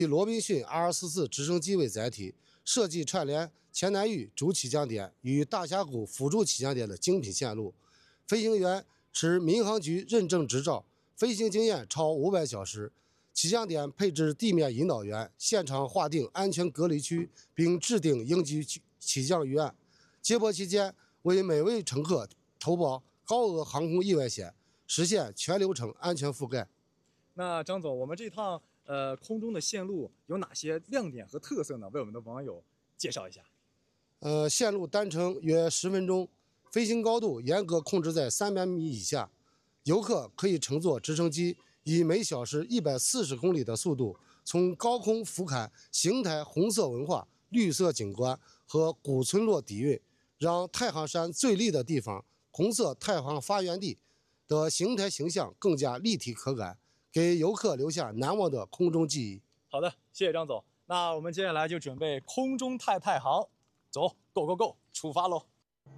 以罗宾逊 R44直升机为载体，设计串联钱南峪主起降点与大峡谷辅助起降点的精品线路。飞行员持民航局认证执照，飞行经验超500小时。起降点配置地面引导员，现场划定安全隔离区，并制定应急起降预案。接驳期间，为每位乘客投保高额航空意外险，实现全流程安全覆盖。 那张总，我们这趟空中的线路有哪些亮点和特色呢？为我们的网友介绍一下。 线路单程约10分钟，飞行高度严格控制在300米以下。游客可以乘坐直升机，以每小时140公里的速度，从高空俯瞰邢台红色文化、绿色景观和古村落底蕴，让太行山最丽的地方——红色太行发源地的邢台形象更加立体可感，给游客留下难忘的空中记忆。 好的，谢谢张总。那我们接下来就准备空中太行，走 ，Go Go Go， 出发喽！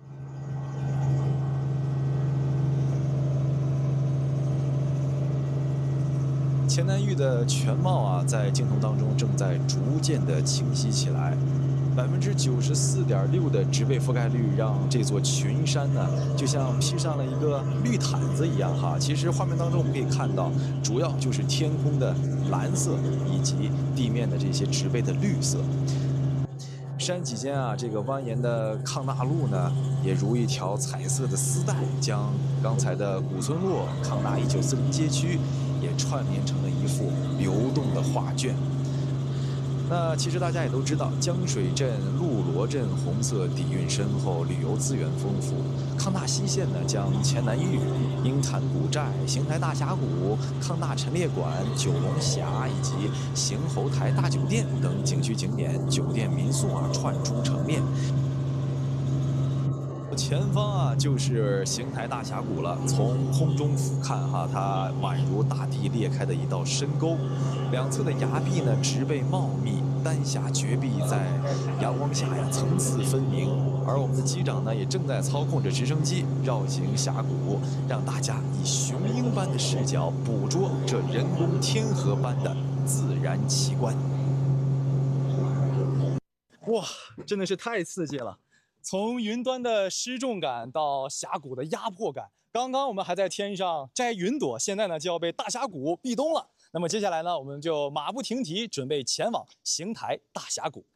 钱南峪的全貌啊，在镜头当中正在逐渐的清晰起来。94.6%的植被覆盖率，让这座群山呢，就像披上了一个绿毯子一样哈。其实画面当中我们可以看到，主要就是天空的蓝色以及地面的这些植被的绿色。山脊间啊，这个蜿蜒的抗大路呢，也如一条彩色的丝带，将刚才的古村落、抗大1940街区也串联成了一幅流动的画卷。那其实大家也都知道，江水镇、陆罗镇红色底蕴深厚，旅游资源丰富。抗大西线呢，将钱南峪、鹰潭古寨、邢台大峡谷、抗大陈列馆、九龙峡以及邢侯台大酒店等景区景点、酒店民宿啊串出城面。前方啊，就是邢台大峡谷了。从空中俯瞰哈，它宛如大地裂开的一道深沟，两侧的崖壁呢植被茂密，丹霞绝壁在阳光下呀层次分明。而我们的机长呢，也正在操控着直升机绕行峡谷，让大家以雄鹰般的视角捕捉这人工天河般的自然奇观。哇，真的是太刺激了！从云端的失重感到峡谷的压迫感，刚刚我们还在天上摘云朵，现在呢就要被大峡谷壁咚了。那么接下来呢，我们就马不停蹄，准备前往邢台大峡谷。